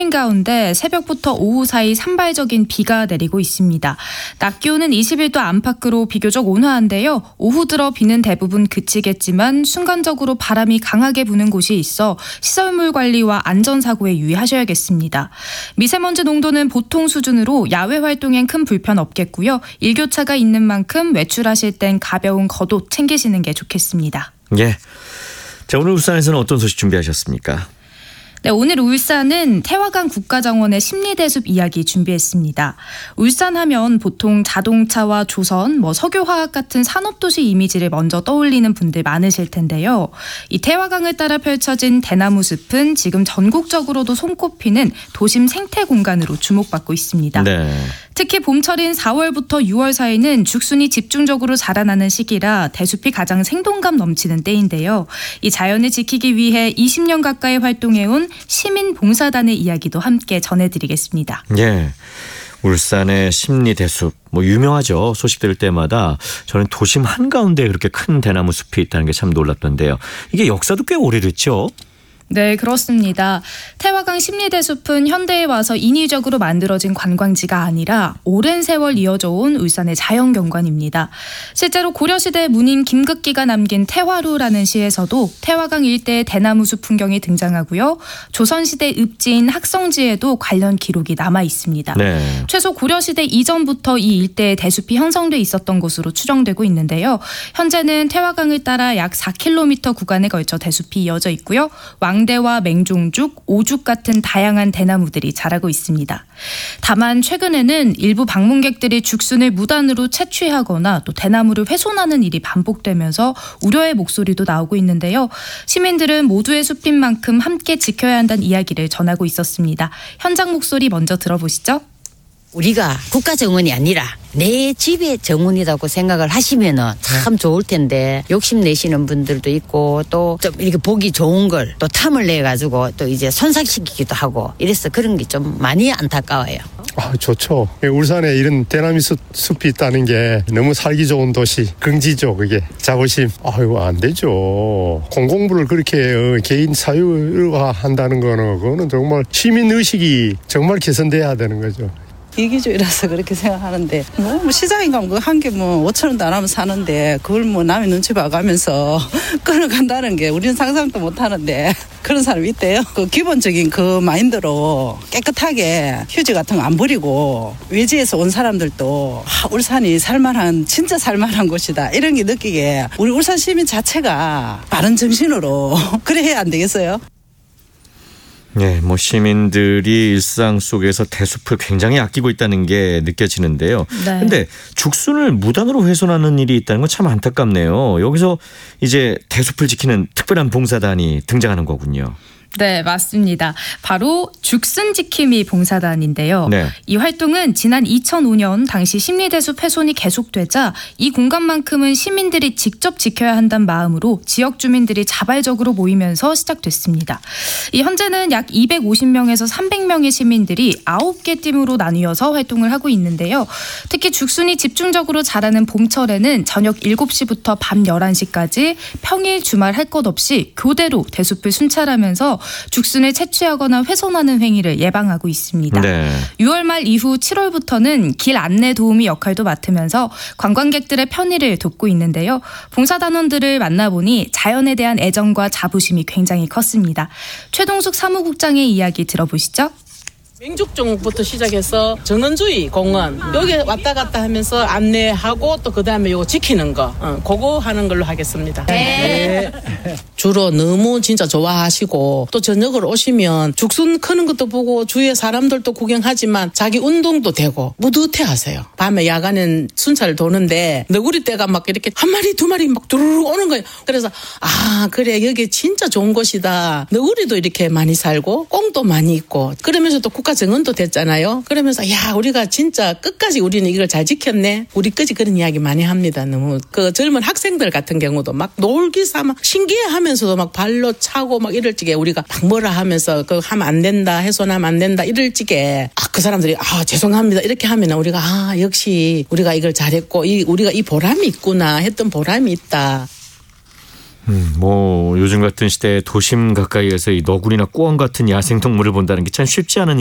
가운데 새벽부터 오후 사이 산발적인 비가 내리고 있습니다. 낮 기온은 21도 안팎으로 비교적 온화한데요. 오후 들어 비는 대부분 그치겠지만 순간적으로 바람이 강하게 부는 곳이 있어 시설물 관리와 안전사고에 유의하셔야겠습니다. 미세먼지 농도는 보통 수준으로 야외 활동엔 큰 불편 없겠고요. 일교차가 있는 만큼 외출하실 땐 가벼운 겉옷 챙기시는 게 좋겠습니다. 예. 자, 오늘 울산에서는 어떤 소식 준비하셨습니까? 네, 오늘 울산은 태화강 국가정원의 심리대숲 이야기 준비했습니다. 울산하면 보통 자동차와 조선, 석유화학 같은 산업도시 이미지를 먼저 떠올리는 분들 많으실 텐데요. 이 태화강을 따라 펼쳐진 대나무 숲은 지금 전국적으로도 손꼽히는 도심 생태 공간으로 주목받고 있습니다. 네. 특히 봄철인 4월부터 6월 사이는 죽순이 집중적으로 자라나는 시기라 대숲이 가장 생동감 넘치는 때인데요. 이 자연을 지키기 위해 20년 가까이 활동해온 시민봉사단의 이야기도 함께 전해드리겠습니다. 예. 울산의 심리대숲 유명하죠. 소식 들을 때마다 저는 도심 한가운데 그렇게 큰 대나무 숲이 있다는 게 참 놀랐던데요. 이게 역사도 꽤 오래됐죠. 네, 그렇습니다. 태화강 심리대숲은 현대에 와서 인위적으로 만들어진 관광지가 아니라 오랜 세월 이어져 온 울산의 자연경관입니다. 실제로 고려시대 문인 김극기가 남긴 태화루라는 시에서도 태화강 일대의 대나무숲 풍경이 등장하고요. 조선시대 읍지인 학성지에도 관련 기록이 남아 있습니다. 네. 최소 고려시대 이전부터 이 일대에 대숲이 형성돼 있었던 것으로 추정되고 있는데요. 현재는 태화강을 따라 약 4km 구간에 걸쳐 대숲이 이어져 있고요. 왕대와 맹종죽, 오죽 같은 다양한 대나무들이 자라고 있습니다. 다만 최근에는 일부 방문객들이 죽순을 무단으로 채취하거나 또 대나무를 훼손하는 일이 반복되면서 우려의 목소리도 나오고 있는데요. 시민들은 모두의 숲인 만큼 함께 지켜야 한다는 이야기를 전하고 있었습니다. 현장 목소리 먼저 들어보시죠. 우리가 국가정원이 아니라 내 집의 정원이라고 생각을 하시면은 참 좋을 텐데 욕심내시는 분들도 있고 또 좀 이렇게 보기 좋은 걸 또 탐을 내가지고 또 이제 손상시키기도 하고 이래서 그런 게 좀 많이 안타까워요. 좋죠. 울산에 이런 대나무 숲이 있다는 게 너무 살기 좋은 도시, 긍지죠. 그게 자부심. 안 되죠. 공공부를 그렇게 개인 사유화한다는 그거는 정말 시민의식이 정말 개선돼야 되는 거죠. 이기주의라서 그렇게 생각하는데 시장에 가면 한 개 5,000원도 안 하면 사는데 그걸 남의 눈치 봐가면서 끌어간다는 게 우리는 상상도 못하는데 그런 사람이 있대요. 그 기본적인 그 마인드로 깨끗하게 휴지 같은 거 안 버리고 외지에서 온 사람들도 울산이 진짜 살만한 곳이다 이런 게 느끼게 우리 울산 시민 자체가 바른 정신으로 그래 해야 안 되겠어요? 네, 시민들이 일상 속에서 대숲을 굉장히 아끼고 있다는 게 느껴지는데요. 그런데 네. 죽순을 무단으로 훼손하는 일이 있다는 건 참 안타깝네요. 여기서 이제 대숲을 지키는 특별한 봉사단이 등장하는 거군요. 네, 맞습니다. 바로 죽순 지킴이 봉사단인데요. 네. 이 활동은 지난 2005년 당시 심리대숲 훼손이 계속되자 이 공간만큼은 시민들이 직접 지켜야 한다는 마음으로 지역 주민들이 자발적으로 모이면서 시작됐습니다. 현재는 약 250명에서 300명의 시민들이 9개 팀으로 나뉘어서 활동을 하고 있는데요. 특히 죽순이 집중적으로 자라는 봄철에는 저녁 7시부터 밤 11시까지 평일 주말 할 것 없이 교대로 대숲을 순찰하면서 죽순을 채취하거나 훼손하는 행위를 예방하고 있습니다. 네. 6월 말 이후 7월부터는 길 안내 도우미 역할도 맡으면서 관광객들의 편의를 돕고 있는데요. 봉사단원들을 만나보니 자연에 대한 애정과 자부심이 굉장히 컸습니다. 최동숙 사무국장의 이야기 들어보시죠. 맹죽종부터 시작해서 전원주의 공원 여기 왔다 갔다 하면서 안내하고 또 그다음에 요거 지키는 거 그거 하는 걸로 하겠습니다. 네. 주로 너무 진짜 좋아하시고 또 저녁을 오시면 죽순 크는 것도 보고 주위에 사람들도 구경하지만 자기 운동도 되고 뿌듯해 하세요. 밤에 야간엔 순찰 도는데 너구리 떼가 막 이렇게 한 마리 두 마리 막 두루룩 오는 거예요. 그래서 그래 여기 진짜 좋은 곳이다. 너구리도 이렇게 많이 살고 꽁도 많이 있고 그러면서 또 국가 정원도 됐잖아요. 그러면서 우리가 진짜 끝까지 우리는 이걸 잘 지켰네. 우리까지 그런 이야기 많이 합니다. 너무 그 젊은 학생들 같은 경우도 막 놀기 삼아 신기해하면서도 막 발로 차고 막 이럴 적에 우리가 막 뭐라 하면서 그거 하면 안 된다, 훼손하면 안 된다 이럴 적에 그 사람들이 죄송합니다 이렇게 하면 우리가 역시 우리가 이걸 잘했고 우리가 이 보람이 있구나 했던 보람이 있다. 뭐 요즘 같은 시대에 도심 가까이에서 이 너구리나 꾸원 같은 야생동물을 본다는 게 참 쉽지 않은